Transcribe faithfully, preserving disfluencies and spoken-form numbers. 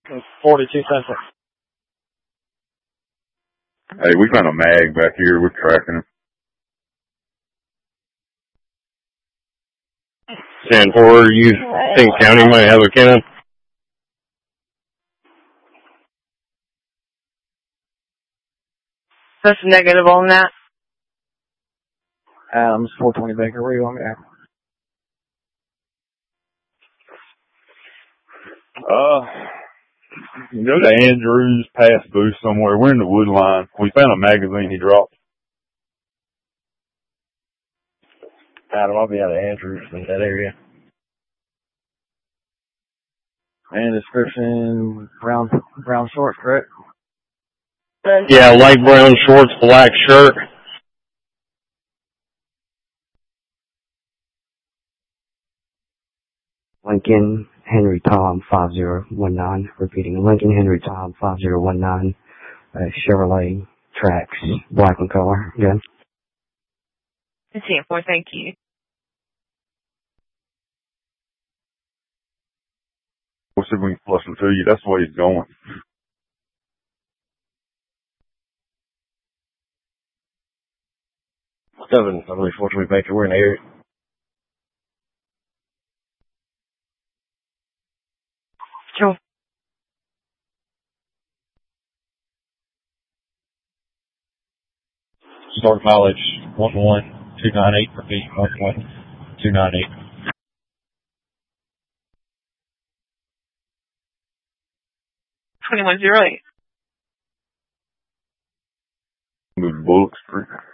forty-two cents. Hey, we found a mag back here. We're tracking him. ten four, you think county might have a cannon? That's negative on that. Adams, four twenty Baker. Where you want me at? Uh, go to Andrews, past Booth somewhere. We're in the wood line. We found a magazine he dropped. Adam, I'll be out of Andrews in that area. And description, brown brown shorts, correct? Yeah, light brown shorts, black shirt. Lincoln Henry Tom five zero one nine. Repeating, Lincoln Henry Tom five zero one nine. Uh, Chevrolet Trax, black in color. Good. ten four, thank you. We'll see if we can flush him to you. That's the way he's going. Seven, I believe, four twenty Baker. We're in the area. Sure. Start mileage, one one two nine eight. Repeat, one one two nine eight. twenty-one oh eight. Move to Bullock Street.